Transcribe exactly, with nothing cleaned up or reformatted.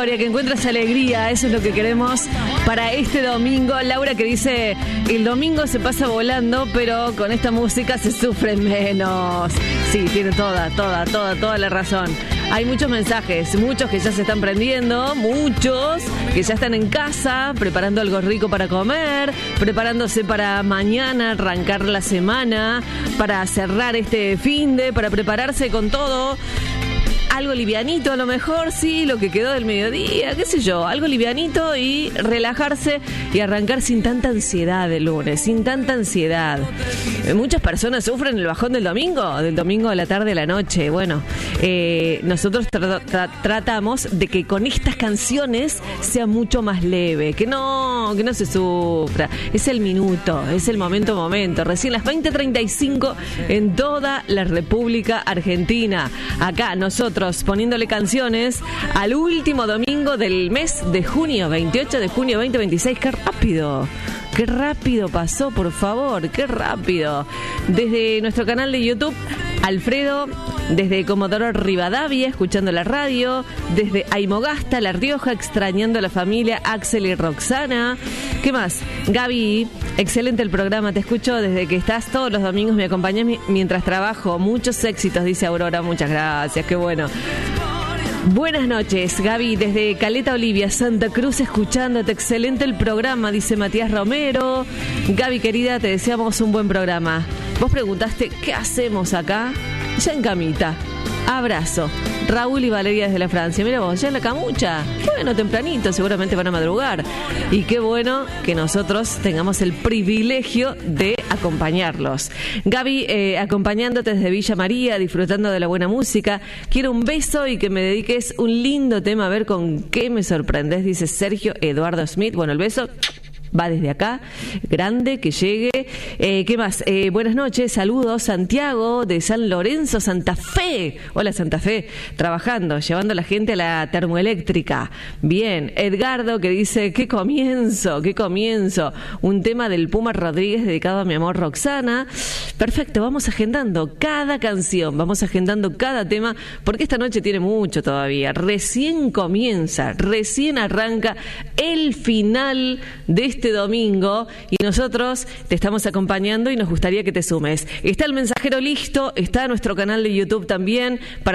victoria, que encuentres alegría. Eso es lo que queremos para este domingo. Laura que dice, el domingo se pasa volando, pero con esta música se sufre menos. Sí, tiene toda, toda, toda, toda la razón. Hay muchos mensajes, muchos que ya se están prendiendo, muchos que ya están en casa, preparando algo rico para comer, preparándose para mañana, arrancar la semana, para cerrar este finde, para prepararse con todo. Algo livianito a lo mejor, sí, lo que quedó del mediodía, qué sé yo, algo livianito y relajarse y arrancar sin tanta ansiedad el lunes, sin tanta ansiedad. Muchas personas sufren el bajón del domingo, del domingo a la tarde a la noche. Bueno, eh, nosotros tra- tra- tratamos de que con estas canciones sea mucho más leve, que no, que no se sufra. Es el minuto, es el momento momento. Recién las veinte treinta y cinco en toda la República Argentina. Acá nosotros poniéndole canciones al último domingo del mes de junio, veintiocho de junio veinte veintiséis. ¡Qué rápido! ¡Qué rápido pasó, por favor! ¡Qué rápido! Desde nuestro canal de YouTube, Alfredo, desde Comodoro Rivadavia, escuchando la radio, desde Aymogasta, La Rioja, extrañando a la familia, Axel y Roxana. ¿Qué más? Gaby, excelente el programa, te escucho desde que estás todos los domingos, me acompañas mi- mientras trabajo. Muchos éxitos, dice Aurora, muchas gracias, qué bueno. Buenas noches, Gaby, desde Caleta Olivia, Santa Cruz, escuchándote. Excelente el programa, dice Matías Romero. Gaby, querida, te deseamos un buen programa. Vos preguntaste, ¿qué hacemos acá? Ya en camita. Abrazo. Raúl y Valeria desde la Francia. Mira vos, ya en la camucha. Bueno, tempranito, seguramente van a madrugar. Y qué bueno que nosotros tengamos el privilegio de acompañarlos. Gaby, eh, acompañándote desde Villa María, disfrutando de la buena música. Quiero un beso y que me dediques un lindo tema. A ver con qué me sorprendes, dice Sergio Eduardo Smith. Bueno, el beso va desde acá, grande, que llegue. Eh, ¿Qué más? Eh, buenas noches, saludos, Santiago, de San Lorenzo, Santa Fe. Hola, Santa Fe, trabajando, llevando a la gente a la termoeléctrica. Bien, Edgardo, que dice, qué comienzo, qué comienzo. Un tema del Puma Rodríguez dedicado a mi amor Roxana. Perfecto, vamos agendando cada canción, vamos agendando cada tema, porque esta noche tiene mucho todavía. Recién comienza, recién arranca el final de este domingo y nosotros te estamos acompañando y nos gustaría que te sumes. Está el mensajero listo, está nuestro canal de YouTube también para